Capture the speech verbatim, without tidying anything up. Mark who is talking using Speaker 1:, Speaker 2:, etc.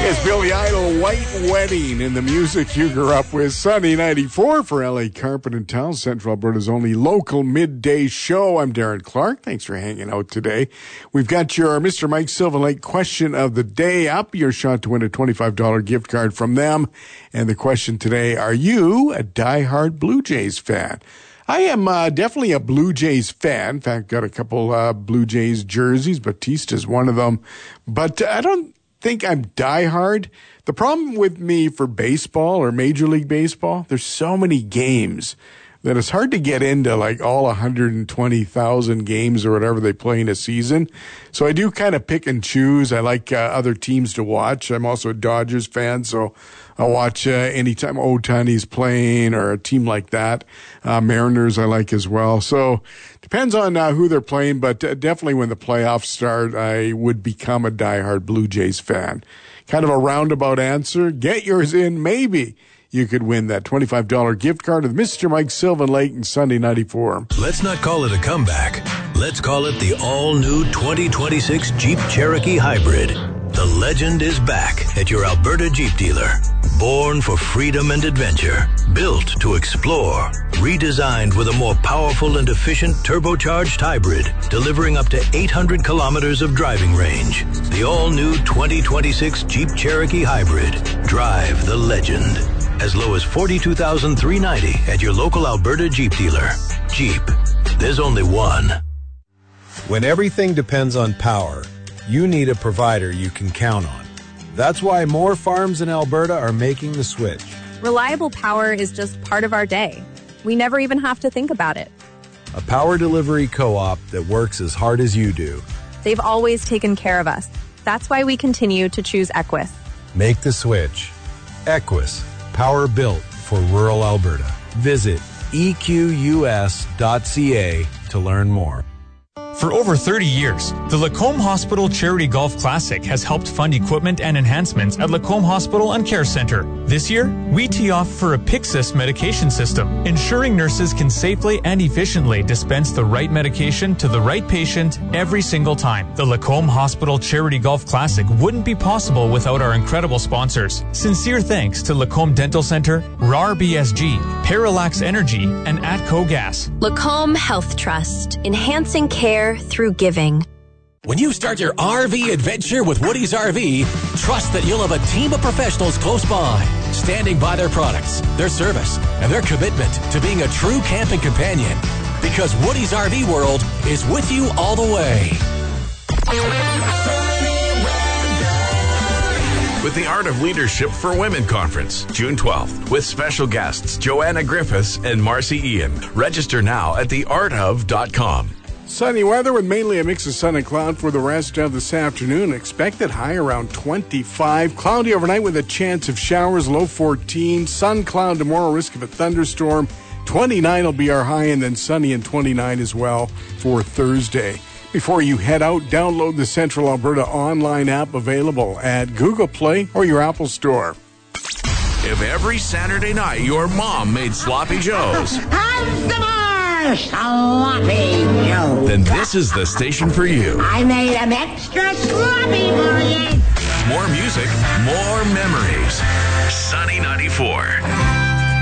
Speaker 1: It's Billy Idol, White Wedding, in the music you grew up with. Sunny ninety-four for L A Carpet and Towel, Central Alberta's only local midday show. I'm Darren Clark. Thanks for hanging out today. We've got your Mister Mike Sylvan Lake question of the day up. Your shot to win a twenty-five dollars gift card from them. And the question today, are you a diehard Blue Jays fan? I am uh, definitely a Blue Jays fan. In fact, got a couple uh, Blue Jays jerseys. Batista's one of them. But I don't think I'm diehard. The problem with me for baseball or Major League Baseball, there's so many games that it's hard to get into like all one hundred twenty thousand games or whatever they play in a season. So I do kind of pick and choose. I like uh, other teams to watch. I'm also a Dodgers fan, so I'll watch uh, anytime Ohtani's playing or a team like that. Uh, Mariners I like as well. So depends on uh, who they're playing, but uh, definitely when the playoffs start, I would become a diehard Blue Jays fan. Kind of a roundabout answer. Get yours in, maybe you could win that twenty-five dollars gift card with Mister Mike Sylvan Lake and Sunday ninety-four.
Speaker 2: Let's not call it a comeback. Let's call it the all-new twenty twenty-six Jeep Cherokee Hybrid. The legend is back at your Alberta Jeep dealer. Born for freedom and adventure. Built to explore. Redesigned with a more powerful and efficient turbocharged hybrid. Delivering up to eight hundred kilometers of driving range. The all-new twenty twenty-six Jeep Cherokee Hybrid. Drive the legend. As low as forty-two thousand three hundred ninety dollars at your local Alberta Jeep dealer. Jeep. There's only one.
Speaker 3: When everything depends on power, you need a provider you can count on. That's why more farms in Alberta are making the switch.
Speaker 4: Reliable power is just part of our day. We never even have to think about it.
Speaker 3: A power delivery co-op that works as hard as you do.
Speaker 4: They've always taken care of us. That's why we continue to choose Equus.
Speaker 3: Make the switch. Equus. Power built for rural Alberta. Visit E Q U S dot C A to learn more.
Speaker 5: For over thirty years, the Lacombe Hospital Charity Golf Classic has helped fund equipment and enhancements at Lacombe Hospital and Care Center. This year, we tee off for a Pyxis medication system, ensuring nurses can safely and efficiently dispense the right medication to the right patient every single time. The Lacombe Hospital Charity Golf Classic wouldn't be possible without our incredible sponsors. Sincere thanks to Lacombe Dental Center, R A R B S G, Parallax Energy, and Atco Gas.
Speaker 6: Lacombe Health Trust, enhancing care through giving.
Speaker 7: When you start your R V adventure with Woody's R V, trust that you'll have a team of professionals close by, standing by their products, their service, and their commitment to being a true camping companion. Because Woody's R V World is with you all the way.
Speaker 8: With the Art of Leadership for Women Conference, June twelfth, with special guests Joanna Griffiths and Marcy Ian. Register now at the art of dot com.
Speaker 1: Sunny weather with mainly a mix of sun and cloud for the rest of this afternoon. Expected high around twenty-five. Cloudy overnight with a chance of showers, low fourteen. Sun, cloud tomorrow, risk of a thunderstorm. twenty-nine will be our high, and then sunny and twenty-nine as well for Thursday. Before you head out, download the Central Alberta online app available at Google Play or your Apple Store.
Speaker 8: If every Saturday night your mom made sloppy joes,
Speaker 9: sloppy Joe.
Speaker 8: Then this is the station for you.
Speaker 9: I made them extra sloppy for you.
Speaker 8: More music, more memories. Sunny ninety-four.